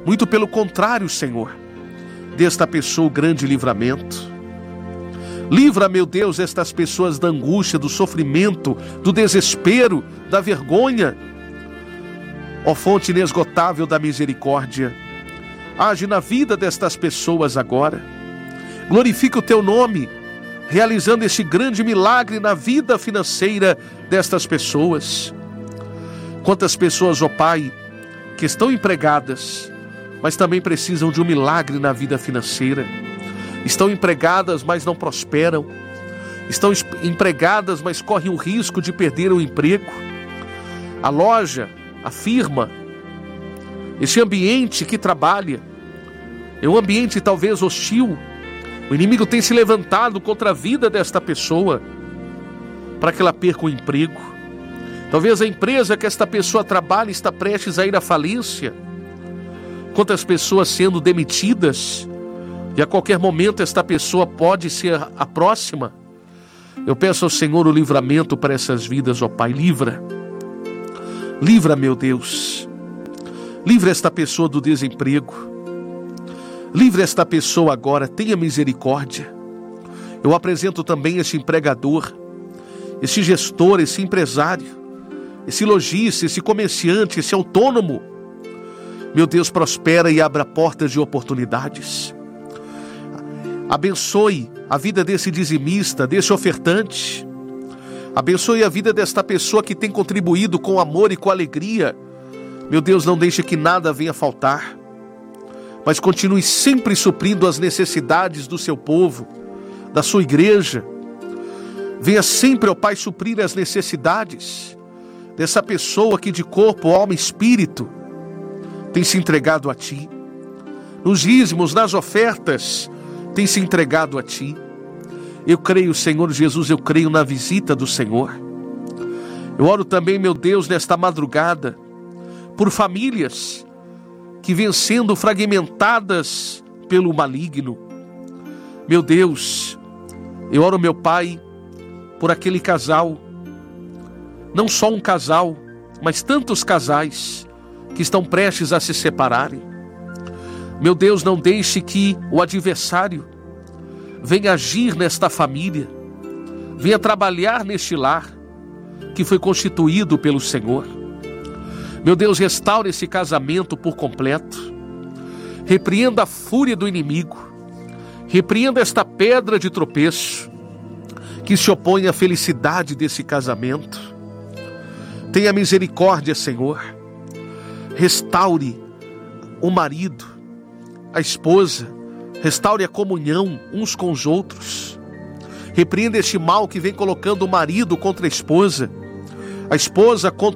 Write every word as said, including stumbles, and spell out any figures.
Muito pelo contrário, Senhor, desta pessoa o grande livramento. Livra, meu Deus, estas pessoas da angústia, do sofrimento, do desespero, da vergonha. Ó fonte inesgotável da misericórdia, age na vida destas pessoas agora. Glorifica o teu nome, realizando este grande milagre na vida financeira destas pessoas. Quantas pessoas, ó Pai, que estão empregadas, mas também precisam de um milagre na vida financeira. Estão empregadas, mas não prosperam. Estão empregadas, mas correm o risco de perder o emprego. A loja, a firma, esse ambiente que trabalha, é um ambiente talvez hostil. O inimigo tem se levantado contra a vida desta pessoa para que ela perca o emprego. Talvez a empresa que esta pessoa trabalha está prestes a ir à falência. Quantas pessoas sendo demitidas, e a qualquer momento esta pessoa pode ser a próxima. Eu peço ao Senhor o livramento para essas vidas, ó Pai. Livra, livra, meu Deus. Livra esta pessoa do desemprego. Livre esta pessoa agora, tenha misericórdia. Eu apresento também esse empregador, esse gestor, esse empresário, esse lojista, esse comerciante, esse autônomo. Meu Deus, prospera e abra portas de oportunidades. Abençoe a vida desse dizimista, desse ofertante. Abençoe a vida desta pessoa que tem contribuído com amor e com alegria. Meu Deus, não deixe que nada venha faltar, mas continue sempre suprindo as necessidades do seu povo, da sua igreja. Venha sempre, ó Pai, suprir as necessidades dessa pessoa que de corpo, alma e espírito tem se entregado a Ti. Nos dízimos, nas ofertas, tem se entregado a Ti. Eu creio, Senhor Jesus, eu creio na visita do Senhor. Eu oro também, meu Deus, nesta madrugada, por famílias que vêm sendo fragmentadas pelo maligno. Meu Deus, eu oro, meu Pai, por aquele casal, não só um casal, mas tantos casais que estão prestes a se separarem. Meu Deus, não deixe que o adversário venha agir nesta família, venha trabalhar neste lar que foi constituído pelo Senhor. Meu Deus, restaure esse casamento por completo. Repreenda a fúria do inimigo. Repreenda esta pedra de tropeço que se opõe à felicidade desse casamento. Tenha misericórdia, Senhor. Restaure o marido, a esposa. Restaure a comunhão uns com os outros. Repreenda este mal que vem colocando o marido contra a esposa, a esposa contra